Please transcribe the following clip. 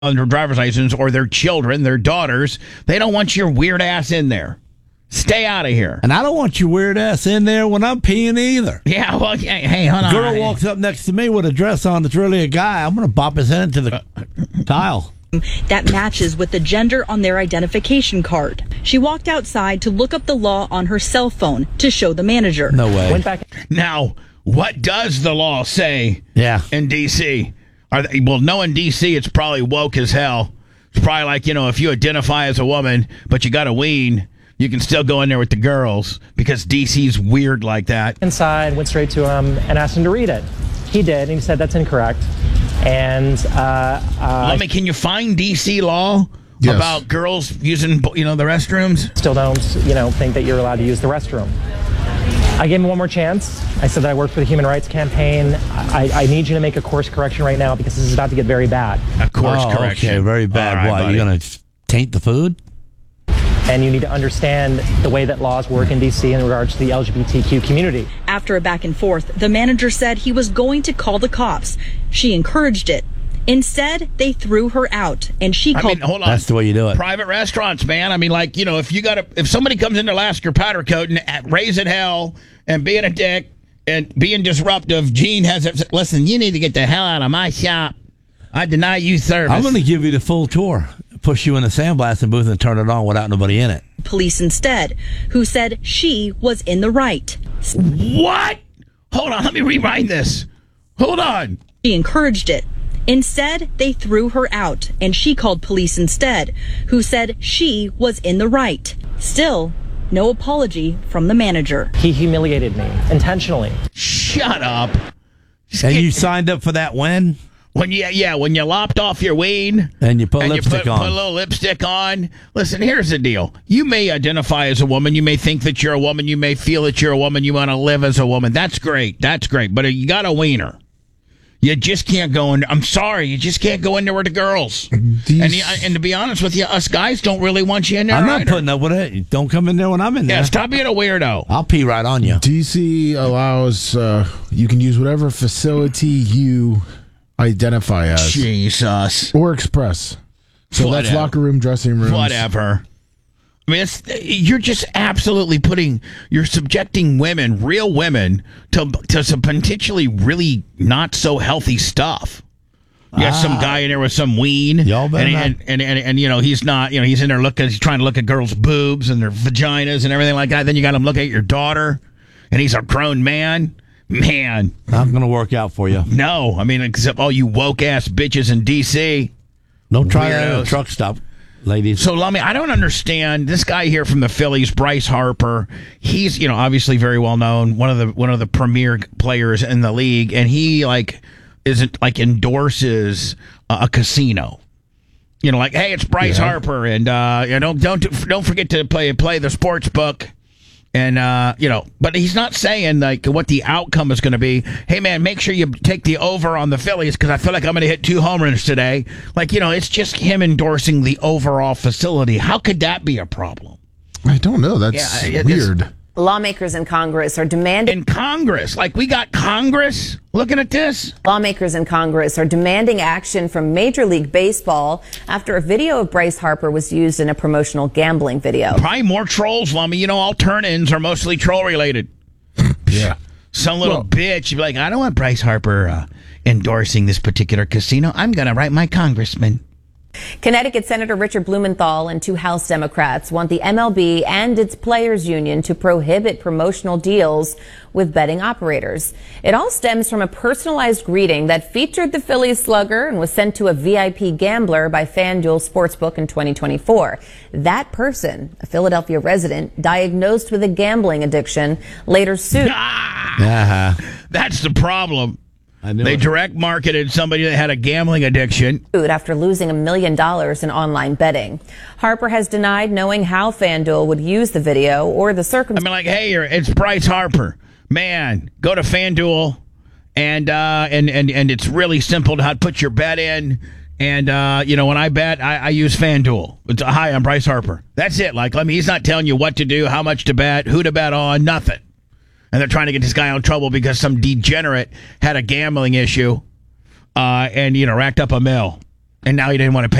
on their driver's license or their children, their daughters. They don't want your weird ass in there. Stay out of here. And I don't want your weird ass in there when I'm peeing either. Yeah, well, hey, hold on. Girl walks up next to me with a dress on that's really a guy. I'm going to bop his head into the tile. That matches with the gender on their identification card. She walked outside to look up the law on her cell phone to show the manager. No way. Went back. Now, what does the law say in D.C.? No, in D.C., it's probably woke as hell. It's probably like, if you identify as a woman, but you got a ween, you can still go in there with the girls because D.C.'s weird like that. Inside, went straight to him and asked him to read it. He did, and he said that's incorrect. And can you find D.C. law about girls using, the restrooms? Still don't, think that you're allowed to use the restroom. I gave him one more chance. I said that I work for the Human Rights Campaign. I need you to make a course correction right now because this is about to get very bad. A course correction. Okay, very bad. Right, what? You're going to taint the food? And you need to understand the way that laws work in D.C. in regards to the LGBTQ community. After a back and forth, the manager said he was going to call the cops. She encouraged it. Instead, they threw her out, and she called. Hold on. That's the way you do it. Private restaurants, man. If somebody comes into Alaska powder coat and raising hell and being a dick and being disruptive, Gene has it. Listen, you need to get the hell out of my shop. I deny you service. I'm going to give you the full tour. Push you in the sandblasting booth and turn it on without nobody in it. Police instead, who said she was in the right. What? Hold on. Let me rewind this. Hold on. She encouraged it. Instead, they threw her out, and she called police instead, who said she was in the right. Still, no apology from the manager. He humiliated me intentionally. Shut up. You signed up for that when? When you lopped off your ween and you put lipstick on. Put a little lipstick on. Listen, here's the deal. You may identify as a woman. You may think that you're a woman. You may feel that you're a woman. You want to live as a woman. That's great. But you got a wiener. You just can't go in. I'm sorry. You just can't go in there with the girls. And to be honest with you, us guys don't really want you in there. I'm not putting up with it. Don't come in there when I'm in there. Yeah, stop being a weirdo. I'll pee right on you. DC allows you can use whatever facility you identify as. Jesus. Or express. So Whatever. That's locker room, dressing rooms. Whatever. I mean, you're just absolutely you're subjecting real women, to some potentially really not so healthy stuff. You got some guy in there with some ween, Y'all better and he's not, he's in there he's trying to look at girls' boobs and their vaginas and everything like that. Then you got him look at your daughter, and he's a grown man. Man, not going to work out for you. No, I mean, except all you woke ass bitches in D.C. Don't try that at a truck stop, ladies. So, Lummy, I don't understand this guy here from the Phillies, Bryce Harper. He's, obviously very well known, one of the premier players in the league, and he endorses a casino. Hey, it's Bryce Harper, and don't forget to play the sports book. And, but he's not saying what the outcome is going to be. Hey, man, make sure you take the over on the Phillies because I feel like I'm going to hit 2 home runs today. It's just him endorsing the overall facility. How could that be a problem? I don't know. That's weird. Lawmakers in Congress are demanding... In Congress? We got Congress looking at this? Lawmakers in Congress are demanding action from Major League Baseball after a video of Bryce Harper was used in a promotional gambling video. Probably more trolls, Lummy. All turn-ins are mostly troll-related. Yeah. Some little bitch. You'd be like, I don't want Bryce Harper endorsing this particular casino. I'm going to write my congressman. Connecticut Senator Richard Blumenthal and 2 House Democrats want the MLB and its players union to prohibit promotional deals with betting operators. It all stems from a personalized greeting that featured the Phillies slugger and was sent to a VIP gambler by FanDuel Sportsbook in 2024. That person, a Philadelphia resident diagnosed with a gambling addiction, later sued. That's the problem. They direct marketed somebody that had a gambling addiction. After losing $1 million in online betting. Harper has denied knowing how FanDuel would use the video or the circumstances. Hey, it's Bryce Harper. Man, go to FanDuel and it's really simple to put your bet in. And, when I bet, I use FanDuel. It's hi, I'm Bryce Harper. That's it. He's not telling you what to do, how much to bet, who to bet on, nothing. And they're trying to get this guy in trouble because some degenerate had a gambling issue and, racked up $1 million. And now he didn't want to pay